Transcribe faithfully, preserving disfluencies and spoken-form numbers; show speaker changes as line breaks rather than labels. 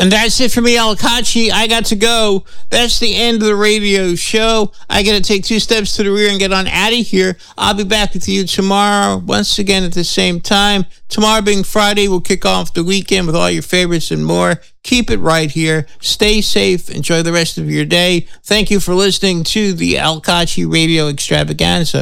And that's it for me, Al Akachi. I got to go. That's the end of the radio show. I got to take two steps to the rear and get on out of here. I'll be back with you tomorrow, once again at the same time. Tomorrow being Friday, we'll kick off the weekend with all your favorites and more. Keep it right here. Stay safe. Enjoy the rest of your day. Thank you for listening to the Al Akachi Radio Extravaganza.